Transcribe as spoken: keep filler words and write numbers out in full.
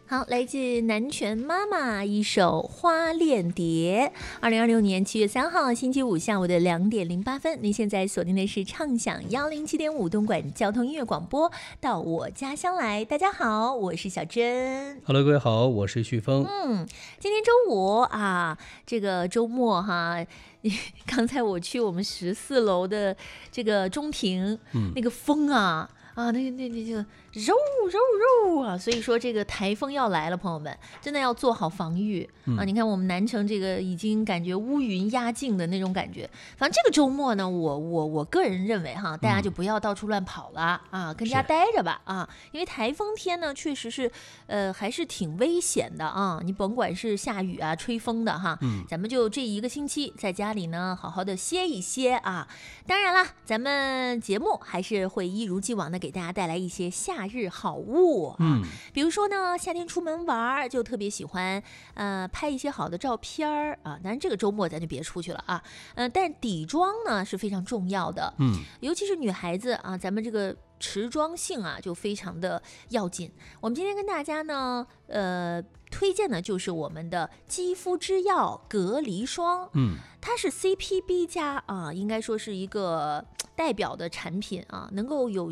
好，来自南拳妈妈一首《花恋蝶》。二零二六年七月三号星期五下午的两点零八分，您现在锁定的是畅享幺零七点五东莞交通音乐广播，到我家乡来。大家好，我是小珍。 Hello， 各位好，我是旭峰。 嗯，今天周五啊，这个周末哈，刚才我去我们十四楼的这个中庭，嗯，那个风啊。啊，那那那就肉肉肉啊！所以说这个台风要来了，朋友们真的要做好防御、嗯、啊！你看我们南城这个已经感觉乌云压境的那种感觉。反正这个周末呢，我我我个人认为哈，大家就不要到处乱跑了、嗯、啊，跟家待着吧啊！因为台风天呢，确实是呃还是挺危险的啊！你甭管是下雨啊、吹风的哈，嗯，咱们就这一个星期在家里呢，好好的歇一歇啊！当然啦，咱们节目还是会一如既往的给大家带来一些夏日好物，嗯，比如说呢，夏天出门玩就特别喜欢呃拍一些好的照片啊。当然这个周末咱就别出去了啊，嗯、呃，但底妆呢是非常重要的，嗯，尤其是女孩子啊，咱们这个持妆性啊就非常的要紧。我们今天跟大家呢，呃。推荐的就是我们的肌肤之钥隔离霜，嗯，它是 C P B 加啊，应该说是一个代表的产品啊，能够有